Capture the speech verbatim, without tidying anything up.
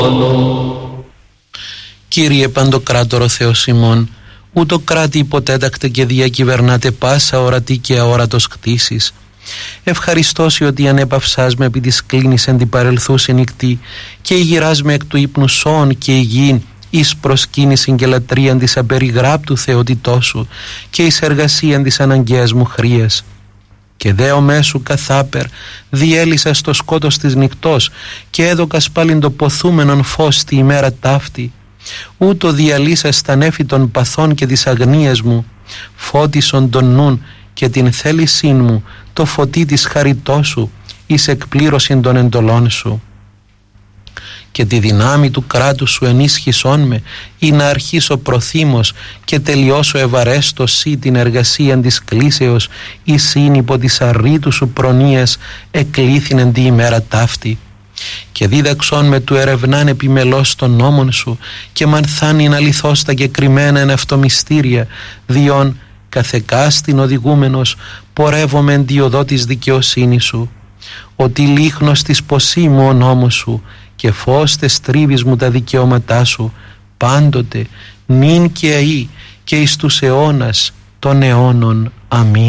Κύριε Παντοκράτορο Θεός ημών, ούτω κράτη υποτέτακτε και διακυβερνάτε πάσα ορατή και αόρατος κτήσεις. Ευχαριστώσει ότι ανέπαυσάς με επί της κλίνης εν την παρελθούση νυχτή και ηγυράς με εκ του ύπνου σώων και υγιήν εις προσκύνησιν και λατρείαν της απεριγράπτου θεότητός σου και εις εργασίαν της αναγκαίας μου χρίας. Και δέο μέσου καθάπερ διέλυσα στο σκότος της νυχτός και έδωκας πάλιν το ποθούμενον φως τη ημέρα ταύτη. Ούτω διαλύσα στα νέφη των παθών και της αγνίας μου, φώτισον τον νουν και την θέλησήν μου το φωτί της χαριτός σου εις εκπλήρωσιν των εντολών σου. Και τη δυνάμει του κράτους σου ενίσχυσόν με ή να αρχίσω προθύμος και τελειώσω ευαρέστος σύ την εργασία της κλίσεως ή σύν υπό της αρρήτου σου προνοίας εκλήθηνεν τη ημέρα ταύτη. Και δίδαξόν με του ερευνάν επιμελώς των νόμων σου και μανθάνειν αληθώς τα κεκριμένα εν αυτό μυστήρια, διόν καθεκάστην οδηγούμενος πορεύομαι εν τη οδό της δικαιοσύνης σου. Ότι λίχνος της ποσή μου ο νόμος σου και φως τες τρίβεις μου τα δικαιώματά σου, πάντοτε νυν και αεί και εις τους αιώνας των αιώνων. Αμήν.